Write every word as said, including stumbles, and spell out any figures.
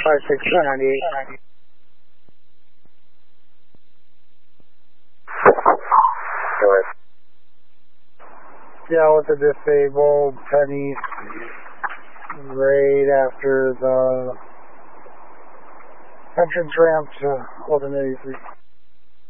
five six two ninety-eight. Go ahead. Yeah, with the disabled Penny right after the entrance ramp to Golden eighty-three.